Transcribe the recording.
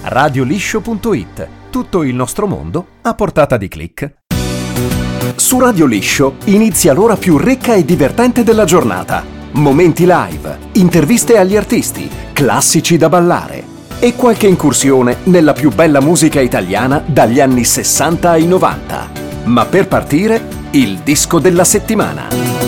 radioliscio.it. Tutto il nostro mondo a portata di click. Su Radio Liscio inizia l'ora più ricca e divertente della giornata. Momenti live, interviste agli artisti, classici da ballare e qualche incursione nella più bella musica italiana dagli anni 60 ai 90. Ma per partire, il disco della settimana.